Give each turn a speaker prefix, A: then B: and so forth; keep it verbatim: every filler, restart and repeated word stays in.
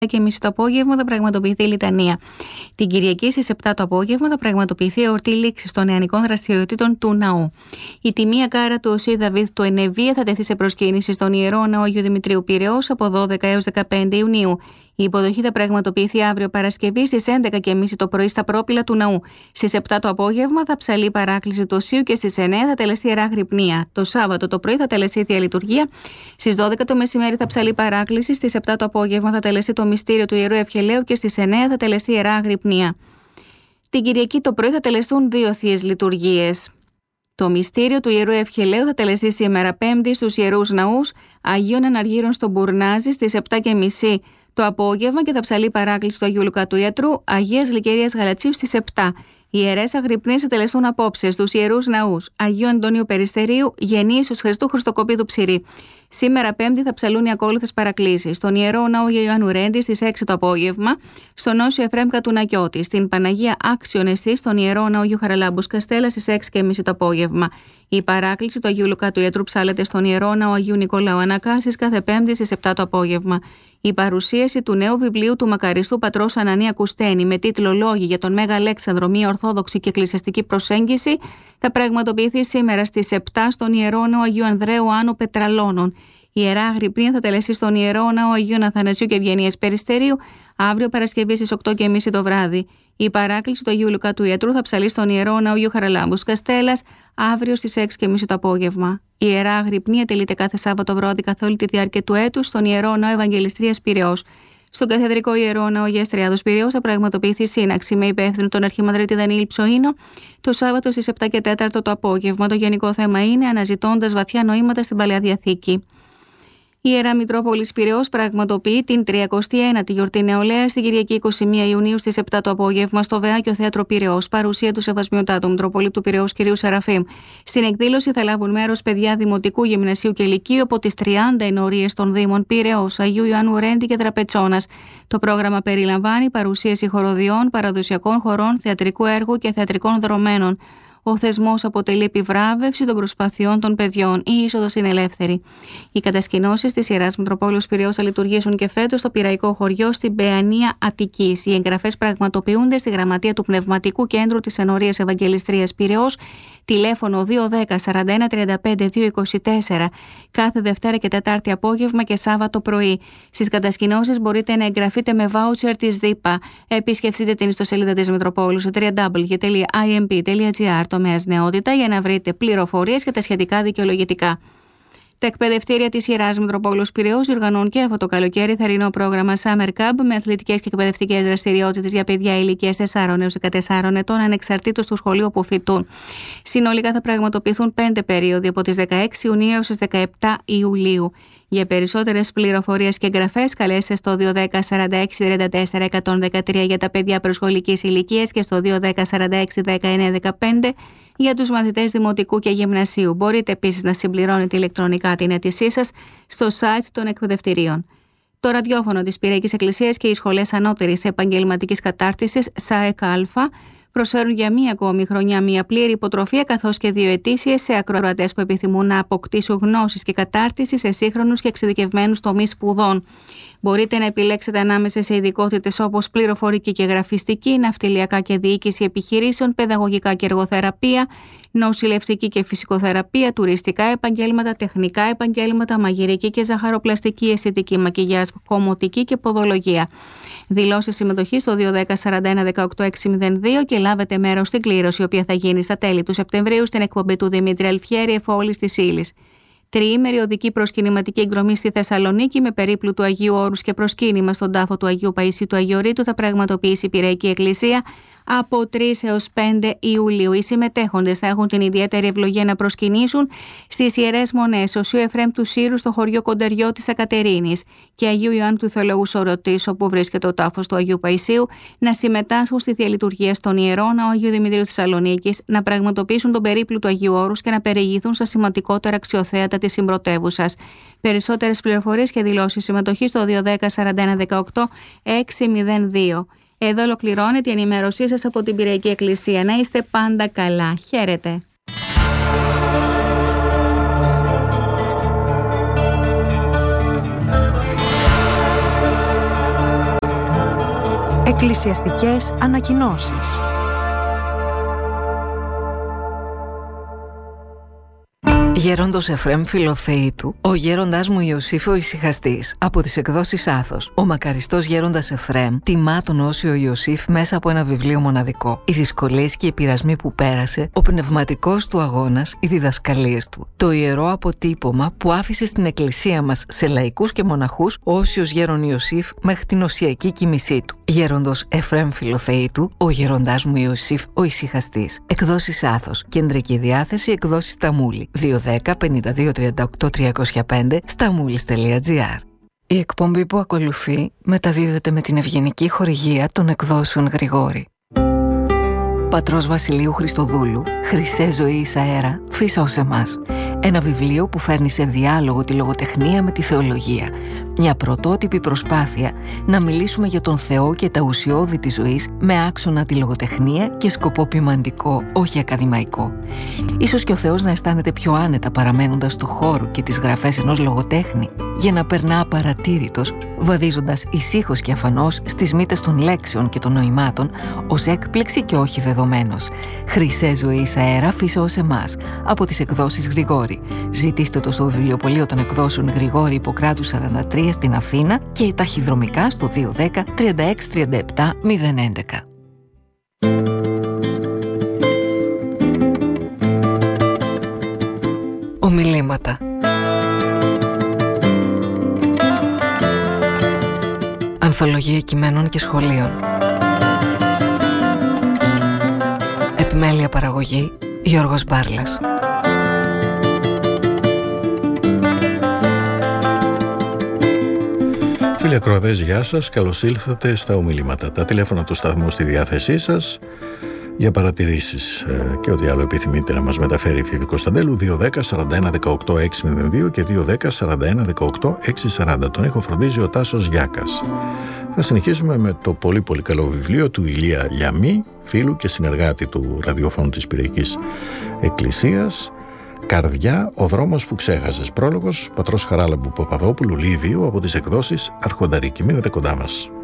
A: και μισή το απόγευμα θα πραγματοποιηθεί η λιτανία. Την Κυριακή στις επτά το απόγευμα θα πραγματοποιηθεί εορτή λήξης των νεανικών δραστηριοτήτων του ναού. Η τιμία κάρα του Οσί Δαβίδ του Ενεβία θα τεθεί σε προσκύνηση στον Ιερό Ναό Αγίου Δημητρίου Πειραιώς από δώδεκα έως δεκαπέντε Ιουνίου. Η υποδοχή θα πραγματοποιηθεί αύριο Παρασκευή στις έντεκα και μισή το πρωί στα πρόπυλα του ναού. Στις επτά το απόγευμα θα ψαλεί η παράκληση του Οσίου και στις εννέα θα τελεστεί ιερά γρυπνία. Το Σάββατο το πρωί θα τελεστεί η Θεία Λειτουργία. Στις δώδεκα το μεσημέρι θα ψαλεί η παράκληση. Στις επτά το απόγευμα θα τελεστεί το μυστήριο του Ιερού Ευχελαίου και στις εννέα θα τελεστεί ιερά γρυπνία. Την Κυριακή το πρωί θα τελεστούν δύο θείες λειτουργίες. Το μυστήριο του Ιερού Ευχελαίου θα τελεστεί σήμερα Πέμπτη στους Ιερούς Ναούς Αγίων Αναργύρων στο Μπουρνάζι στις επτά και μισή το απόγευμα και θα ψαλεί η παράκληση του Αγίου Λουκά του Ιατρού Αγίας Λυκερίας Γαλατσίου στις επτά. Οι ιερές αγρυπνίες θα τελεστούν απόψε στους Ιερούς Ναούς Αγίου Αντωνίου Περιστερίου Γεννήσεως Χριστού Χριστοκοπίδου Ψηρή. Σήμερα Πέμπτη θα ψαλούν οι ακόλουθες παρακλήσεις. Στον Ιερό Ναό Ιωάννου Ρέντη στις έξι το απόγευμα, στον Όσιο Εφραίμ Κατουνακιώτη, στην Παναγία Άξιον Εστί, στον Ιερό Ναό Αγίου Χαραλάμπους Καστέλα στις έξι και μισή το απόγευμα. Η παράκληση του Αγίου Λουκά του Ιατρού ψάλλεται στον Ιερό Ναό Αγίου Νικολάου Ανακάσης κάθε Πέμπτη στις επτά το απόγευμα. Η παρουσίαση του νέου βιβλίου του μακαριστού πατρός Ανανία Κουστένη με τίτλο Λόγοι για τον Μέγα Αλέξανδρο, μια ορθόδοξη και εκκλησιαστική προσέγγιση θα πραγματοποιηθεί σήμερα στις επτά στον Ιερό Ναό Αγίου Ανδρέου Άνω Πετραλώνων. Η ιερά αγρυπνία θα τελεστεί στον Ιερό Ναό Αγίου Αθανασίου και Ευγενίας Περιστερίου αύριο Παρασκευή στις οκτώ και μισή το βράδυ. Η παράκληση του Αγίου Λουκά του Ιατρού θα ψαλεί στον Ιερό Ναό Αγίου Χαραλάμπους Καστέλας αύριο στις έξι και μισή το απόγευμα. Η ιερά αγρυπνία τελείται κάθε Σάββατο βράδυ καθ' όλη τη διάρκεια του έτους στον Ιερό Ναό Ευαγγελιστρίας Πειραιώς. Στον Καθεδρικό Ιερό Ναό Αγίας Τριάδος Πειραιώς θα πραγματοποιηθεί σύναξη με υπεύθυνο τον Αρχιμανδρίτη Δανιήλ Ψωίνο το Σάββατο στις επτά και τέσσερα το απόγευμα. Το γενικό θέμα είναι αναζητώντας βαθιά νοήματα στην Παλαιά Διαθήκη. Η Ιερά Μητρόπολης Πειραιώς πραγματοποιεί την τριακοστή ένατη γιορτή νεολαίας την Κυριακή εικοστή πρώτη Ιουνίου στις επτά το απόγευμα στο Βεάκιο Θέατρο Πειραιώς. Παρουσία του Σεβασμιωτάτου Μητροπολίτου Πειραιώς κ. Σεραφείμ. Στην εκδήλωση θα λάβουν μέρος παιδιά Δημοτικού, Γυμνασίου και Λυκείου από τις τριάντα ενορίες των Δήμων Πειραιώς, Αγίου Ιωάννου Ρέντη και Τραπετσόνας. Το πρόγραμμα περιλαμβάνει παρουσίαση χοροδιών, παραδοσιακών χορών, θεατρικού έργου και θεατρικών δρομένων. Ο θεσμός αποτελεί επιβράβευση των προσπαθειών των παιδιών. Η είσοδος είναι ελεύθερη. Οι κατασκηνώσεις της Ιεράς Μητροπόλεως Πειραιώς θα λειτουργήσουν και φέτος στο Πειραϊκό Χωριό στην Παιανία Αττικής. Οι εγγραφές πραγματοποιούνται στη Γραμματεία του Πνευματικού Κέντρου της Ενορίας Ευαγγελιστρίας Πειραιώς, τηλέφωνο δύο ένα μηδέν σαράντα ένα τριάντα πέντε διακόσια είκοσι τέσσερα, κάθε Δευτέρα και Τετάρτη απόγευμα και Σάββατο πρωί. Στις κατασκηνώσεις μπορείτε να εγγραφείτε με βάουτσερ της ΔΥΠΑ. Επισκεφτείτε την ιστοσελίδα της Μητροπόλου στο double-u double-u double-u τελεία άι εμ πι τελεία τζι άρ τομέας νεότητα για να βρείτε πληροφορίες και τα σχετικά δικαιολογητικά. Τα εκπαιδευτήρια της Ιεράς Μητροπόλεως Πειραιώς διοργανώνουν και αυτό το καλοκαίρι θερινό πρόγραμμα Summer Camp με αθλητικές και εκπαιδευτικές δραστηριότητες για παιδιά ηλικίας τεσσάρων έως δεκατεσσάρων ετών ανεξαρτήτως του σχολείου όπου φοιτούν. Συνολικά θα πραγματοποιηθούν πέντε περίοδοι από τις δεκαέξι Ιουνίου έως τις δεκαεπτά Ιουλίου. Για περισσότερες πληροφορίες και εγγραφές καλέστε στο δύο ένα μηδέν σαράντα έξι τριάντα τέσσερα εκατόν δεκατρία για τα παιδιά προσχολικής ηλικίας και στο δύο ένα μηδέν σαράντα έξι δεκαεννέα δεκαπέντε για τους μαθητές δημοτικού και γυμνασίου. Μπορείτε επίσης να συμπληρώνετε ηλεκτρονικά την αίτησή σας στο site των εκπαιδευτηρίων. Το ραδιόφωνο της Πυραϊκής Εκκλησίας και οι σχολές ανώτερης επαγγελματικής κατάρτισης ΣΑΕΚ-Α προσφέρουν για μία ακόμη χρονιά μία πλήρη υποτροφία καθώς και δύο ετήσιες σε ακροατές που επιθυμούν να αποκτήσουν γνώσεις και κατάρτιση σε σύγχρονους και εξειδικευμένους τομείς σπουδών. Μπορείτε να επιλέξετε ανάμεσα σε ειδικότητες όπως πληροφορική και γραφιστική, ναυτιλιακά και διοίκηση επιχειρήσεων, παιδαγωγικά και εργοθεραπεία, νοσηλευτική και φυσικοθεραπεία, τουριστικά επαγγέλματα, τεχνικά επαγγέλματα, μαγειρική και ζαχαροπλαστική, αισθητική μακιγιάζ, κομμωτική και ποδολογία. Δηλώσεις συμμετοχή στο δύο ένα μηδέν σαράντα ένα δεκαοκτώ έξι μηδέν δύο και λάβετε μέρος στην κλήρωση, η οποία θα γίνει στα τέλη του Σεπτεμβρίου στην εκπομπή του Δημήτρη Αλφιέρη Εφόλης της Ύλης. Τριήμερη οδική προσκυνηματική εκδρομή στη Θεσσαλονίκη με περίπλου Αγίου Όρους και προσκύνημα στον τάφο του Αγίου Παϊσίου του Αγιορείτου θα πραγματοποιήσει η Πυραϊκή Εκκλησία από τρεις έως πέντε Ιουλίου. Οι συμμετέχοντες θα έχουν την ιδιαίτερη ευλογία να προσκυνήσουν στις Ιερές Μονές Οσίου Εφραίμ του Σύρου στο χωριό Κοντεριό της Ακατερίνης και Αγίου Ιωάννου του Θεολογού Σωρωτής, όπου βρίσκεται ο τάφος του Αγίου Παϊσίου, να συμμετάσχουν στη Θεία Λειτουργία στον Ιερό Ναό Αγίου Δημητρίου Θεσσαλονίκης, να πραγματοποιήσουν τον περίπλου του Αγίου Όρους και να περιηγηθούν στα σημαντικότερα αξιοθέατα της συμπρωτεύουσας. Περισσότερες πληροφορίες και δηλώσεις συμμετοχής στο δύο ένα μηδέν σαράντα ένα δεκαοκτώ έξι μηδέν δύο. Εδώ ολοκληρώνεται η ενημέρωσή σας από την Πυραϊκή Εκκλησία. Να είστε πάντα καλά. Χαίρετε.
B: Εκκλησιαστικές ανακοινώσεις.
C: Γέροντος Εφραίμ Φιλοθεήτου, ο γέροντάς μου Ιωσήφ ο Ησυχαστής, από τις εκδόσεις Άθος. Ο μακαριστός γέροντας Εφραίμ τιμά τον Όσιο Ιωσήφ μέσα από ένα βιβλίο μοναδικό. Οι δυσκολίες και οι πειρασμοί που πέρασε, ο πνευματικός του αγώνας, οι διδασκαλίες του. Το ιερό αποτύπωμα που άφησε στην εκκλησία μας σε λαϊκούς και μοναχούς ο Όσιος γέρον Ιωσήφ μέχρι την οσιακή κοιμησή του. Γέροντος Εφραίμ Φιλοθεήτου, ο γέροντάς μου Ιωσήφ ο Ησυχαστής. Εκδόσεις Άθος. Κεντρική διάθεση εκδόσεις Σταμούλη. δύο δέκα πενήντα δύο τριάντα οκτώ τριακόσια πέντε σταμούλης τελεία τζι άρ. Η εκπομπή που ακολουθεί μεταδίδεται με την ευγενική χορηγία των εκδόσεων Γρηγόρη. Πατρός Βασιλείου Χριστοδούλου, Χρυσέ ζωή εις αέρα, φύσα ως εμάς. Ένα βιβλίο που φέρνει σε διάλογο τη λογοτεχνία με τη θεολογία. Μια πρωτότυπη προσπάθεια να μιλήσουμε για τον Θεό και τα ουσιώδη της ζωής με άξονα τη λογοτεχνία και σκοπό ποιμαντικό, όχι ακαδημαϊκό. Ίσως και ο Θεός να αισθάνεται πιο άνετα παραμένοντας στο χώρο και τις γραφές ενός λογοτέχνη, για να περνά απαρατήρητος, βαδίζοντας ησύχως και αφανώς στις μύτες των λέξεων και των νοημάτων, ως έκπληξη και όχι δεδομένος. Χρυσέ ζωή εις αέρα, φύσα ως εμάς, από τις εκδόσεις Γρηγόρη. Ζητήστε το στο βιβλιοπωλείο των εκδόσεων Γρηγόρη Ιπποκράτου σαράντα τρία στην Αθήνα και ταχυδρομικά στο δύο δέκα τριάντα έξι τριάντα επτά μηδέν έντεκα. Ομιλήματα. Ανθολογία κειμένων και σχολείων. Επιμέλεια παραγωγή Γιώργος Μπάρλας.
D: Φίλοι ακροατές, γεια σας. Καλώς ήλθατε στα Ομιλήματα. Τα τηλέφωνα του σταθμού στη διάθεσή σας για παρατηρήσεις ε, και ό,τι άλλο επιθυμείτε να μας μεταφέρει η Φίβη Κωνσταντέλου. Δύο δέκα σαράντα ένα δεκαοκτώ έξι μηδέν δύο και δύο δέκα σαράντα ένα δεκαοκτώ έξι σαράντα. Τον ήχο φροντίζει ο Τάσος Γιάκας. Θα συνεχίσουμε με το πολύ πολύ καλό βιβλίο του Ηλία Λιαμή, φίλου και συνεργάτη του ραδιοφώνου της Πυριακής Εκκλησίας. Καρδιά, ο δρόμος που ξέχασες. Πρόλογος, πατρός Χαράλαμπου Παπαδόπουλου, Λίβιου, από τις εκδόσεις Αρχονταρίκη. Μείνετε κοντά μας.